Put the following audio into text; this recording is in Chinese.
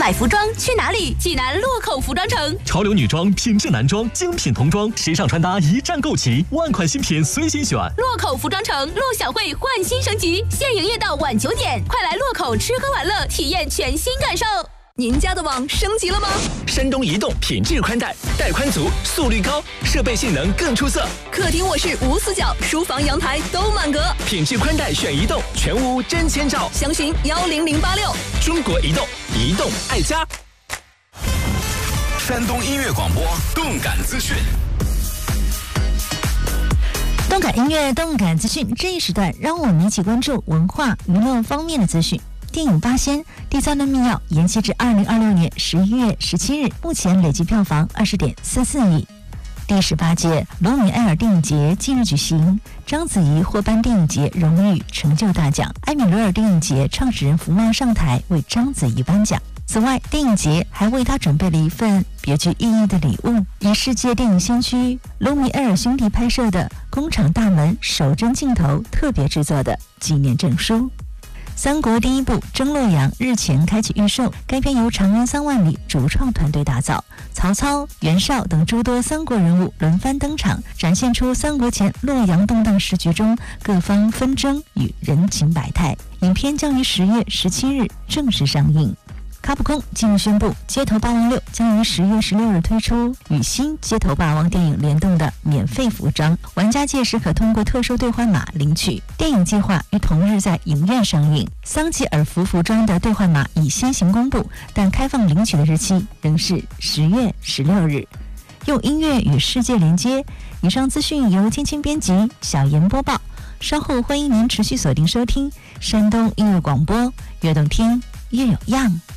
买服装去哪里？济南洛口服装城。 潮流女装、品质男装、精品童装，时尚穿搭一站购齐，万款新品随心选。 洛口服装城陆小慧焕新升级，现营业到晚9点，快来洛口吃喝玩乐，体验全新感受。您家的网升级了吗？ 山东移动品质宽带，带宽足，速率高，设备性能更出色。 客厅卧室无死角，书房阳台都满格。 品质宽带选移动，全屋真千兆。 详询10086。 中国移动，移动爱家。 山东音乐广播，动感资讯。 动感音乐，动感资讯，这一时段让我们一起关注文化娱乐方面的资讯。电影《八仙》第3轮密钥延期至2026年11月17日，目前累计票房20.44亿。第18届罗米埃尔电影节近日举行，章子怡获颁电影节荣誉成就大奖，埃米罗尔电影节创始人福茂上台为章子怡颁奖。此外，电影节还为她准备了一份别具意义的礼物，以世界电影先驱罗米埃尔兄弟拍摄的《工厂大门》手帧镜头特别制作的纪念证书。三国第一部《征洛阳》日前开启预售，该片由长安3万里主创团队打造，曹操、袁绍等诸多三国人物轮番登场，展现出三国前洛阳动荡时局中各方纷争与人情百态。影片将于10月17日正式上映。卡普空近日宣布，《街头霸王6》将于10月16日推出与新《街头霸王》电影联动的免费服装，玩家届时可通过特殊兑换码领取。电影计划于同日在影院上映。桑吉尔服服装的兑换码已先行公布，但开放领取的日期仍是10月16日。用音乐与世界连接，以上资讯由青青编辑，小妍播报。稍后欢迎您持续锁定收听山东音乐广播，越动听越有样。